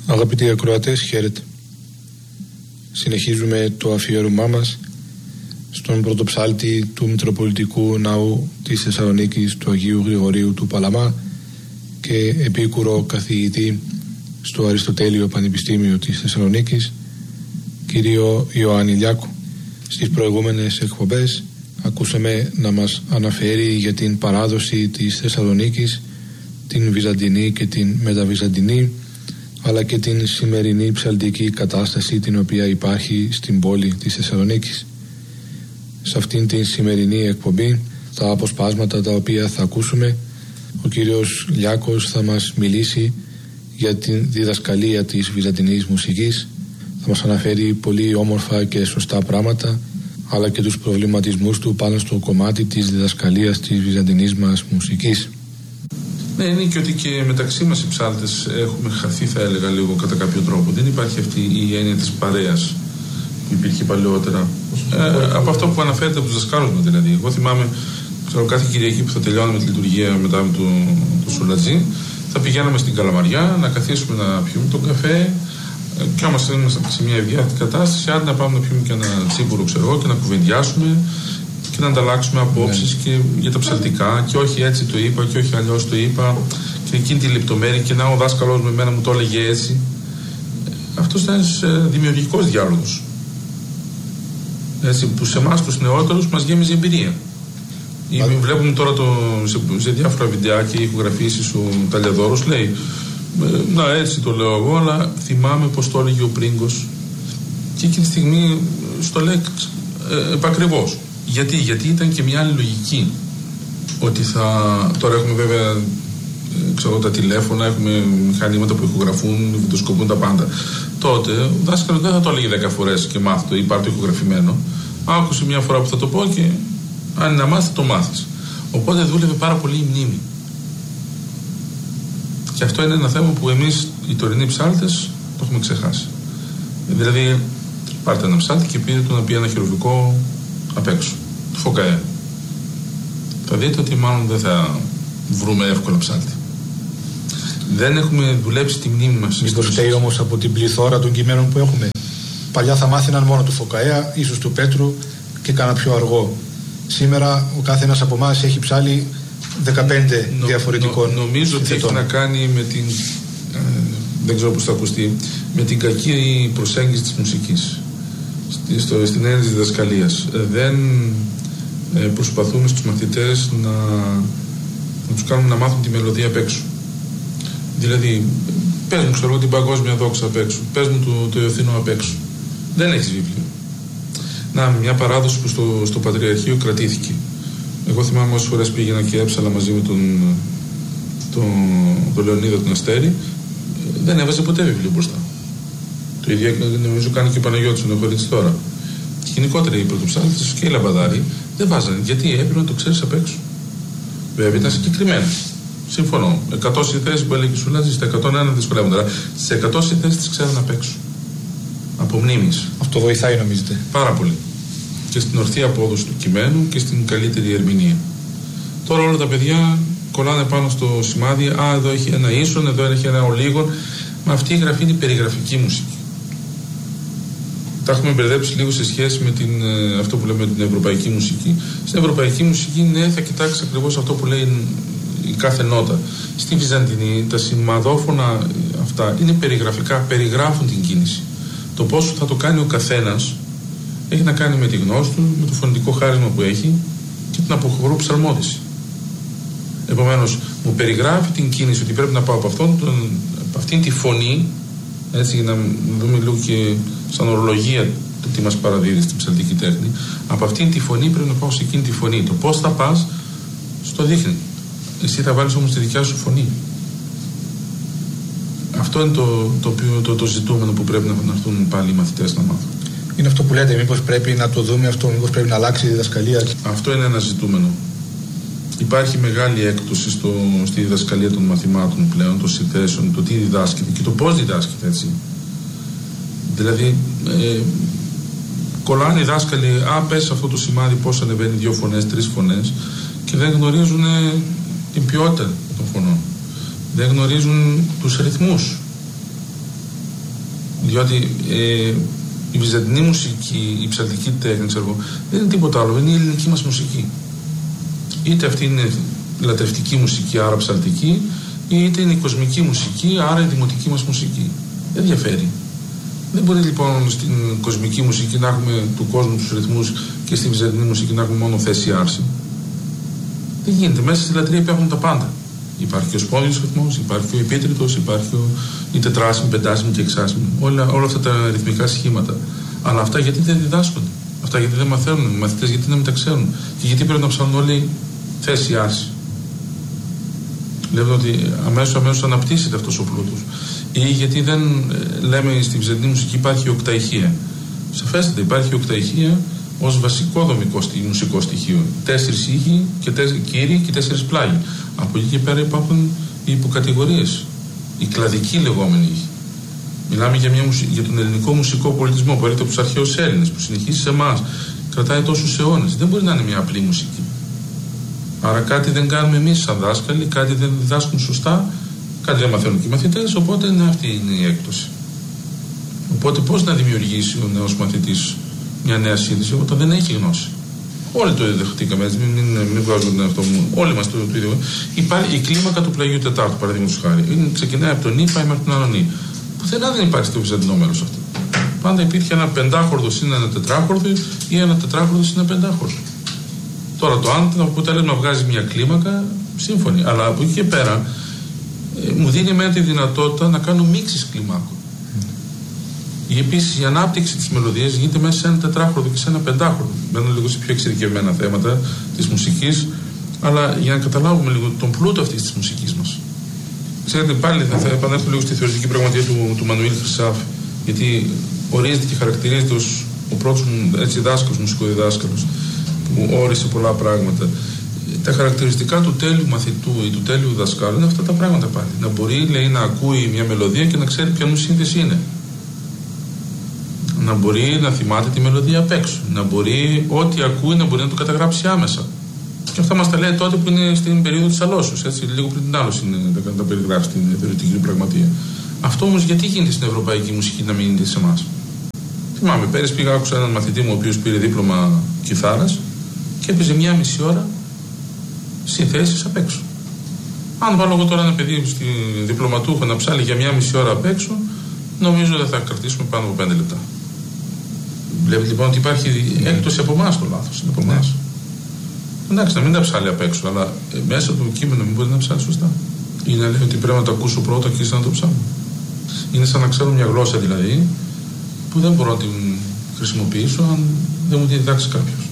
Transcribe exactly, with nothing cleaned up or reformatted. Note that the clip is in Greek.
Αγαπητοί ακροατές, χαίρετε. Συνεχίζουμε το αφιέρωμά μας στον πρωτοψάλτη του Μητροπολιτικού Ναού της Θεσσαλονίκης, του Αγίου Γρηγορίου του Παλαμά και επίκουρο καθηγητή στο Αριστοτέλειο Πανεπιστήμιο της Θεσσαλονίκης, κύριο Ιωάννη Λιάκο. Στις προηγούμενες εκπομπές ακούσαμε να μας αναφέρει για την παράδοση της Θεσσαλονίκης, την Βυζαντινή και την Μεταβυζαντινή, αλλά και την σημερινή ψαλτική κατάσταση την οποία υπάρχει στην πόλη της Θεσσαλονίκης. Σε αυτήν την σημερινή εκπομπή, τα αποσπάσματα τα οποία θα ακούσουμε, ο κύριος Λιάκος θα μας μιλήσει για την διδασκαλία της βυζαντινής μουσικής, θα μας αναφέρει πολύ όμορφα και σωστά πράγματα, αλλά και τους προβληματισμούς του πάνω στο κομμάτι της διδασκαλίας της βυζαντινής μας μουσικής. Ναι, είναι και ότι και μεταξύ μας οι ψάλτες έχουμε χαθεί, θα έλεγα, λίγο κατά κάποιο τρόπο. Δεν υπάρχει αυτή η έννοια της παρέας που υπήρχε παλαιότερα. Ε, από αυτό που αναφέρεται από τους δασκάλους μου, δηλαδή. Εγώ θυμάμαι, ξέρω, κάθε Κυριακή που θα τελειώναμε τη λειτουργία μετά με το, το Σουλατζή, θα πηγαίναμε στην Καλαμαριά να καθίσουμε να πιούμε τον καφέ. Και όμως ήμασταν σε μια ευδιάθετη κατάσταση, άντε να πάμε να πιούμε και ένα τσίπουρο, ξέρω εγώ, και να κουβεντιάσουμε και να ανταλλάξουμε απόψεις ναι. και για τα ψαλτικά. Και όχι έτσι το είπα, και όχι αλλιώς το είπα. Και εκείνη τη λεπτομέρεια, και να ο δάσκαλος με μένα μου το έλεγε έτσι. Αυτός ήταν ένας δημιουργικός διάλογος. Έτσι, που σε εμάς τους νεότερους μας γέμιζε εμπειρία. Ή βλέπουμε τώρα το, σε, σε διάφορα βιντεάκια, ηχογραφήσεις, ο Ταλιαδόρος λέει. Να, έτσι το λέω εγώ, αλλά θυμάμαι πως το έλεγε ο Πρίγκος και εκείνη τη στιγμή στο λέει ε, επακριβώς. Γιατί, γιατί ήταν και μια άλλη λογική. Ότι θα. Τώρα έχουμε βέβαια ε, ξέρω, τα τηλέφωνα, έχουμε μηχανήματα που ηχογραφούν, βιντεοσκοπούν τα πάντα. Τότε ο δάσκαλος δεν θα το έλεγε δέκα φορές και μάθει το ή πάρει το ηχογραφημένο. Άκουσε μια φορά που θα το πω και αν είναι να μάθει, το μάθεις. Οπότε δούλευε πάρα πολύ η μνήμη. Και αυτό είναι ένα θέμα που εμείς οι τωρινοί ψάλτες το έχουμε ξεχάσει. Δηλαδή, πάρτε ένα ψάλτη και πείτε του να πει ένα χειροβικό απ' έξω, το φωκαέ. Θα δείτε ότι μάλλον δεν θα βρούμε εύκολα ψάλτη. Δεν έχουμε δουλέψει τη μνήμη μας. Μήπως φταίει όμως από την πληθώρα των κειμένων που έχουμε. Παλιά θα μάθαιναν μόνο του φωκαέα, ίσως του Πέτρου και κάνα πιο αργό. Σήμερα ο κάθε ένας από εμάς έχει ψάλει δεκαπέντε νο, διαφορετικών. Νο, νομίζω ότι έχει να κάνει με την ε, δεν ξέρω πώς θα ακουστεί, με την κακή προσέγγιση της μουσικής στη, στο, στην έννοια της διδασκαλίας. Ε, δεν ε, προσπαθούμε στους μαθητές να, να τους κάνουμε να μάθουν τη μελωδία απ' έξω. Δηλαδή πες μου, ξέρω, την παγκόσμια δόξα απ' έξω, πες μου το, το Ιωθήνο απ' έξω. Δεν έχεις βιβλίο. Να, μια παράδοση που στο, στο Πατριαρχείο κρατήθηκε. Εγώ θυμάμαι όσες φορές πήγαινα και έψαλα μαζί με τον, τον, τον Λεωνίδα τον Αστέρη, δεν έβαζε ποτέ βιβλίο μπροστά. Το ίδιο νομίζω κάνει και ο Παναγιώτης, ο Νεοχωρίτης τώρα. Και γενικότερα οι πρωτοψάλτες και οι λαμπαδάροι δεν βάζανε. Γιατί έπρεπε να το ξέρεις απ' έξω. Βέβαια ήταν συγκεκριμένα. Συμφωνώ. εκατό συνθέσεις που έλεγε η Σουλάτζη, στα εκατόν ένα δυσκολεύονται. Στις εκατό συνθέσεις τις ξέρουν απ' έξω. Από μνήμης. Αυτό βοηθάει, νομίζετε? Πάρα πολύ. Και στην ορθή απόδοση του κειμένου και στην καλύτερη ερμηνεία. Τώρα όλα τα παιδιά κολλάνε πάνω στο σημάδι. Α, εδώ έχει ένα ίσον, εδώ έχει ένα ολίγον. Μα αυτή η γραφή είναι περιγραφική μουσική. Τα έχουμε μπερδέψει λίγο σε σχέση με την, αυτό που λέμε την ευρωπαϊκή μουσική. Στην ευρωπαϊκή μουσική, ναι, θα κοιτάξει ακριβώς αυτό που λέει η κάθε νότα. Στη Βυζαντινή, τα σημαδόφωνα αυτά είναι περιγραφικά, περιγράφουν την κίνηση. Το πώς θα το κάνει ο καθένας έχει να κάνει με τη γνώση του, με το φωνητικό χάρισμα που έχει και την αποχωρού ψαλμόδηση. Επομένως, μου περιγράφει την κίνηση ότι πρέπει να πάω από, αυτόν, τον, από αυτήν τη φωνή, έτσι, για να δούμε λίγο και σαν ορολογία το τι μας παραδίδει στην ψαλτική τέχνη. Από αυτήν τη φωνή πρέπει να πάω σε εκείνη τη φωνή. Το πώς θα πας, στο δείχνει. Εσύ θα βάλεις όμως τη δικιά σου φωνή. Αυτό είναι το, το, το, το, το ζητούμενο που πρέπει να έρθουν πάλι οι μαθητές να μάθουν. Είναι αυτό που λέτε, μήπως πρέπει να το δούμε αυτό, μήπως πρέπει να αλλάξει η διδασκαλία? Αυτό είναι ένα ζητούμενο. Υπάρχει μεγάλη έκπτωση στο, στη διδασκαλία των μαθημάτων πλέον, των συνθέσεων, το τι διδάσκεται και το πώς διδάσκεται, έτσι. Δηλαδή, ε, κολλάνε οι δάσκαλοι, α, πες αυτό το σημάδι πώς ανεβαίνει δύο φωνές, τρεις φωνές, και δεν γνωρίζουν ε, την ποιότητα των φωνών. Δεν γνωρίζουν τους ρυθμούς. Διότι ε, η βυζαντινή μουσική, η ψαλτική τέχνη, ξέρω, δεν είναι τίποτα άλλο, είναι η ελληνική μας μουσική. Είτε αυτή είναι λατρευτική μουσική, άρα ψαλτική, είτε είναι η κοσμική μουσική, άρα η δημοτική μας μουσική. Δεν διαφέρει. Δεν μπορεί λοιπόν στην κοσμική μουσική να έχουμε του κόσμου τους ρυθμούς και στη βυζαντινή μουσική να έχουμε μόνο θέση άρση. Δεν γίνεται. Μέσα στη λατρεία υπάρχουν τα πάντα. Υπάρχει και ο σπόνδιος ρυθμός, υπάρχει και ο επίτριτος, υπάρχει ο... η τετράσιμη, πεντάσιμη και εξάσιμη. Όλα, όλα αυτά τα ρυθμικά σχήματα. Αλλά αυτά γιατί δεν διδάσκονται. Αυτά γιατί δεν μαθαίνουν. Οι μαθητές γιατί δεν μεταξέρουν. Και γιατί πρέπει να ψάχνουν όλοι θέση άρση. Λέμε ότι αμέσως, αμέσως αναπτύσσεται αυτός ο πλούτος. Ή γιατί δεν λέμε στη βυζαντινή μουσική υπάρχει οκταηχεία. Σαφέστατα υπάρχει οκταηχεία ως βασικό δομικό μουσικό στοιχείο. Τέσσερις ήχοι και τέσσερις κύριοι και τέσσερις πλάγοι. Από εκεί και πέρα υπάρχουν οι υποκατηγορίες. Οι κλαδικοί λεγόμενοι ήχοι. Μιλάμε για, μια, για τον ελληνικό μουσικό πολιτισμό που έρχεται από τους αρχαίους Έλληνες, που συνεχίζει σε εμάς. Κρατάει τόσους αιώνες. Δεν μπορεί να είναι μια απλή μουσική. Άρα κάτι δεν κάνουμε εμείς σαν δάσκαλοι, κάτι δεν διδάσκουν σωστά, κάτι δεν μαθαίνουν και οι μαθητές, οπότε ναι, αυτή είναι η έκπτωση. Οπότε πώς να δημιουργήσει ο νέος μαθητής μια νέα σύνδεση όταν δεν έχει γνώση. Όλοι το δεχτήκαμε έτσι, μην, μην, μην βγάζουμε τον εαυτό μου. Όλοι μας το, το ίδιο. Υπάρχει η κλίμακα του πλαγιού Τετάρτου, παραδείγματος χάρη. Είναι, ξεκινάει από τον Ι, πάει μέχρι τον άλλον Ι. Πουθενά δεν υπάρχει στο βυζαντινό μέλος αυτό. Πάντα υπήρχε ένα πεντάχορδο συν ένα τετράχορδο ή ένα τετράχορδο συν ένα πεντάχορδο. Τώρα το αν το αποτέλεσμα βγάζει μια κλίμακα, σύμφωνη. Αλλά από εκεί και πέρα ε, μου δίνει εμένα τη δυνατότητα να κάνω μίξεις κλιμάκων. Mm. Επίσης η ανάπτυξη της μελωδίας γίνεται μέσα σε ένα τετράχορδο και σε ένα πεντάχορδο. Μένω λίγο σε πιο εξειδικευμένα θέματα της μουσικής, αλλά για να καταλάβουμε λίγο τον πλούτο αυτής της μουσικής μας. Ξέρετε, πάλι θα, θα επανέλθω λίγο στη θεωρητική πραγματεία του, του Μανουήλ Χρυσάφ, γιατί ορίζεται και χαρακτηρίζεται ως ο πρώτος έτσι, δάσκαλος, μουσικοδιδάσκαλος, που όρισε πολλά πράγματα. Τα χαρακτηριστικά του τέλειου μαθητού ή του τέλειου δασκάλου είναι αυτά τα πράγματα πάλι. Να μπορεί, λέει, να ακούει μια μελωδία και να ξέρει ποια σύνθεση είναι. Να μπορεί να θυμάται τη μελωδία απ' έξω. Να μπορεί, ό,τι ακούει, να μπορεί να το καταγράψει άμεσα. Και αυτά μας τα λέει τότε που είναι στην περίοδο της αλώσεως. Έτσι, λίγο πριν την άλωση είναι, τα, τα περιγράφει στην θεωρητική του πραγματεία. Αυτό όμως γιατί γίνεται στην ευρωπαϊκή μουσική να μην είναι σε εμάς. Θυμάμαι, πέρυσι πήγα, άκουσα έναν μαθητή μου ο οποίος πήρε δίπλωμα κιθάρας και έπαιζε μία μισή ώρα συνθέσεις απ' έξω. Αν βάλω εγώ τώρα ένα παιδί στη διπλωματούχο να ψάλει για μία μισή ώρα απ' έξω, νομίζω δεν θα κρατήσουμε πάνω από πέντε λεπτά. Βλέπετε λοιπόν ότι υπάρχει έκπτωση από εμάς το λάθος. Είναι από εμάς. Εντάξει, να μην τα ψάλει απ' έξω, αλλά μέσα από το κείμενο μην μπορεί να ψάλει σωστά. Ή να λέει ότι πρέπει να το ακούσω πρώτα και ύστερα να το ψάχνω. Είναι σαν να ξέρω μια γλώσσα δηλαδή, που δεν μπορώ να την χρησιμοποιήσω αν δεν μου τη διδάξει κάποιος.